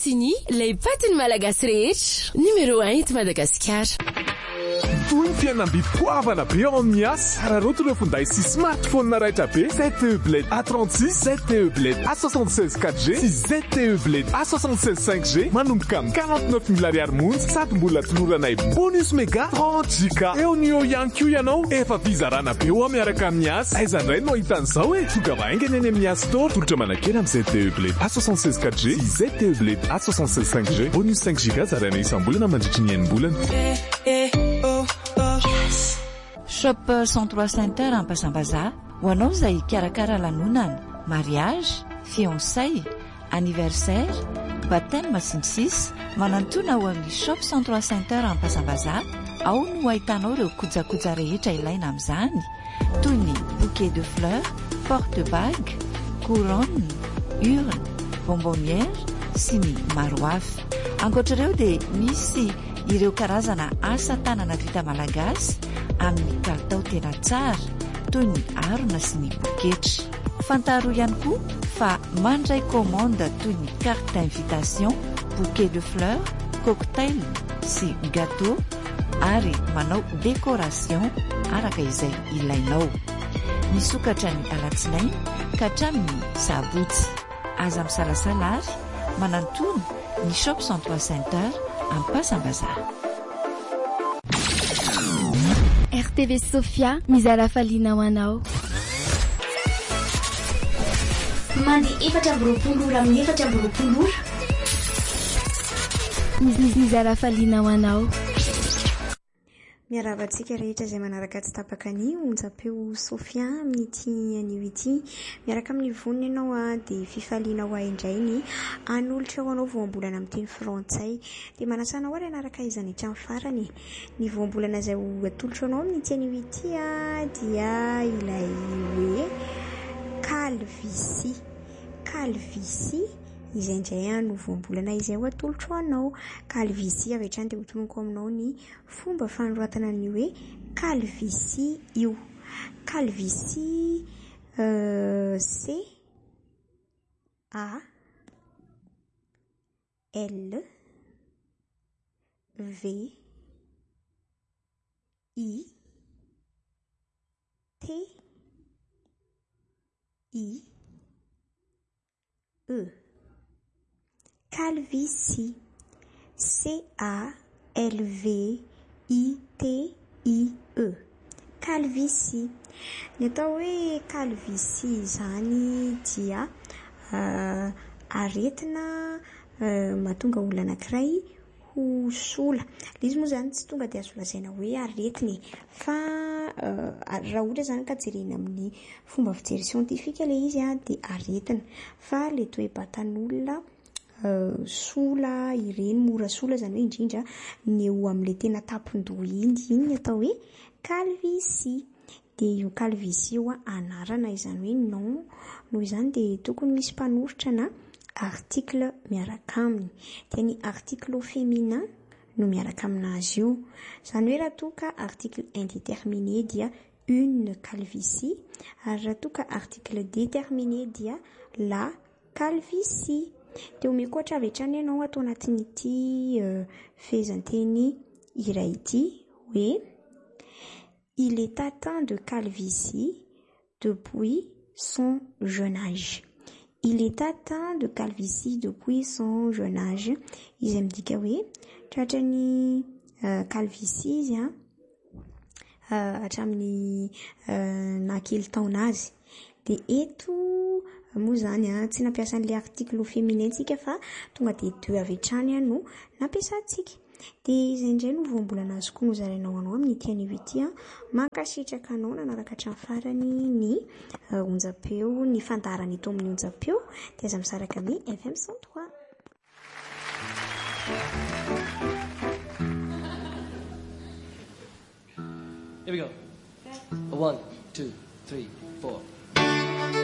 Sini, lay patin'ny malagasy rehetra. Numéro 1 eto Madagasikara. Toy ny fihenam-bidim-poavana be ao amin'ny asa. Raharoto ireo finday sy smartphone raitra be. ZTE Blade A36, ZTE Blade A76 4G sy ZTE Blade A76 5G manomboka amin'ny 49 000 ariary monja sady mbola toloranay bonus méga 30 giga. Eo ny eo ihany koa ianao efa fizarana be ao miaraka amin'ny asa. Aiza indray no hitan'izao e? Tonga vaingany any amin'ny asa store. Tolotra manakely amin'ny ZTE Blade A76 4G sy ZTE Blade A76 5G. Bonus 5 giga zaraina isam-bolana mandritra ny enim-bolana. Shop 103 Center Ampasambazà ho anao izay karakara lanonana, mariage, fiançailles, anniversaire, baptême sy ny sisa. Manantona ho amin'ny Shop 103 Center Ampasambazà ao no ahitanao ireo kojakoja rehetra ilaina amin'izany toy ny bouquet de fleurs, porte-bague, couronne, urne, bonbonnière sy ny maro hafa. Ankoatr'ireo dia misy ireo karazana asa tanana vita malagasy amin'ny kalitao tena tsara toy ny harona sy ny poketra. Fantaro ihany koa fa mandray commande toy ny carte d'invitation, bouquet de fleurs, cocktail sy gâteau ary manao décoration araka izay ilainao. Misokatra ny alatsinainy ka hatramin'ny sabotsy. Aza misalasala ary manantony ny Shop 103 Center Ampasambazà. RTV Sofia mizara faliana ho anao. Mandeha 4 ora amin'ny 4 ora. Mizara faliana ho anao. Miaravantsika rehetra izay manaraka tsy tapaka ny onjam-peo Sofia amin'ity anio ity. Miaraka amin'ny vonona ianao dia fifaliana ho indray ny anolotra ho anao voambolana amin'ny teny frantsay. Dia manasana ho ary anaraka izany hatramin'ny farany. Ny voambolana izay atolotra anao amin'ity anio ity dia ilay hoe calvitie. Calvitie izay indray no voambolana izay ho atolotra anao. Calvitie avy hatrany dia hotonoko aminao ny fomba fanoratana ny hoe calvitie io. Calvitie C A L V I T I E. Calvitie C A L V I T I E. Calvitie. Ny atao hoe calvitie izany dia aretina mahatonga olona anankiray ho sola. Izy moa zany tsy tonga dia azo lazaina hoe aretiny fa raha ohatra zany ka jerena amin'ny fomba fijery siantifika ilay izy dia aretina fa le toe-batan'olona sola ireny mora sola zany hoe indrindra ny eo amin'ilay tena tampon-doha iny atao hoe calvitie. Dia io calvitie io anarana izany hoe non noho izany dia tokony misy mpanoritra na article miaraka aminy. Dia ny article au féminin no miaraka aminazy io. Izany hoe raha toa ka article indéterminé dia une calvitie ary raha toa ka article déterminé dia la calvitie. Dia omekoatra avy hatrany ianao atao anatin'ity fehezanteny iray ity hoe il est atteint de calvitie depuis son jeune âge. Il est atteint de calvitie depuis son jeune âge. Izay midika hoe tratran'ny calvitie izy hatramin'ny nakely taona azy. Dia eto moa zany tsy nampiasa an'ilay article au féminin tsika fa tonga dia deux avy hatrany no nampiasantsika. Dia izay indray no voambolana azy koa no zarainao anao amin'ity anio ity mankasitraka anao nanaraka hatramin'ny farany ny onjam-peo ny fandarany eto amin'ny onjam-peo dia aza misaraka amin'ny FM 103. Here we go. 1, 2, 3, 4.